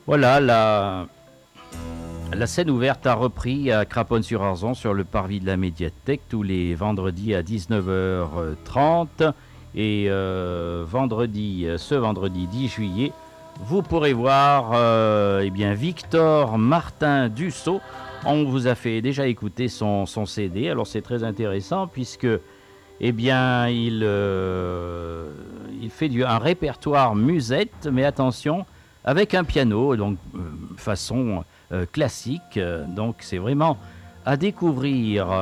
Voilà, la scène ouverte a repris à Craponne-sur-Arzon sur le parvis de la médiathèque tous les vendredis à 19h30 et ce vendredi 10 juillet, vous pourrez voir Victor Martin Dussault. On vous a fait déjà écouter son CD, alors c'est très intéressant puisque il fait un répertoire musette, mais attention, avec un piano, donc façon classique. Donc c'est vraiment à découvrir.